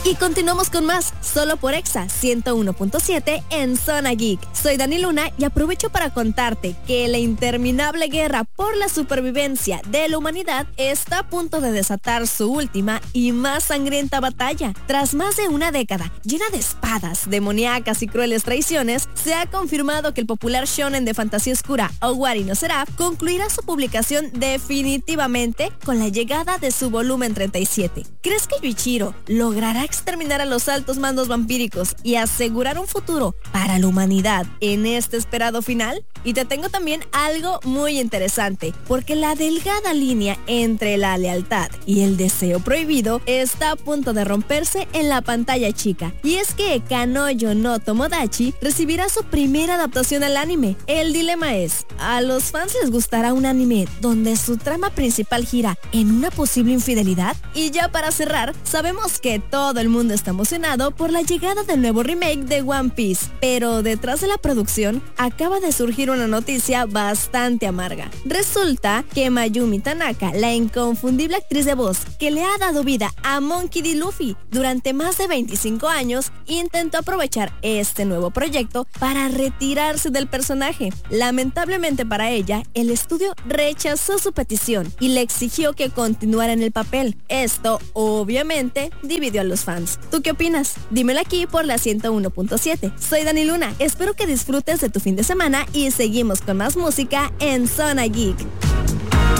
Y continuamos con más, solo por Exa 101.7 en Zona Geek. Soy Dani Luna y aprovecho para contarte que la interminable guerra por la supervivencia de la humanidad está a punto de desatar su última y más sangrienta batalla. Tras más de una década llena de espadas, demoníacas y crueles traiciones, se ha confirmado que el popular shonen de fantasía oscura Owari no Seraph concluirá su publicación definitivamente con la llegada de su volumen 37. ¿Crees que Yuichiro logrará exterminar a los altos mandos vampíricos y asegurar un futuro para la humanidad en este esperado final? Y te tengo también algo muy interesante, porque la delgada línea entre la lealtad y el deseo prohibido está a punto de romperse en la pantalla chica. Y es que Kanojo no Tomodachi recibirá su primera adaptación al anime. El dilema es, ¿a los fans les gustará un anime donde su trama principal gira en una posible infidelidad? Y ya para cerrar, sabemos que todo el mundo está emocionado por la llegada del nuevo remake de One Piece, pero detrás de la producción acaba de surgir una noticia bastante amarga. Resulta que Mayumi Tanaka, la inconfundible actriz de voz que le ha dado vida a Monkey D. Luffy durante más de 25 años, intentó aprovechar este nuevo proyecto para retirarse del personaje. Lamentablemente para ella, el estudio rechazó su petición y le exigió que continuara en el papel. Esto, obviamente, dividió a los fans. ¿Tú qué opinas? Dímelo aquí por la 101.7. Soy Dani Luna, espero que disfrutes de tu fin de semana y seguimos con más música en Zona Geek.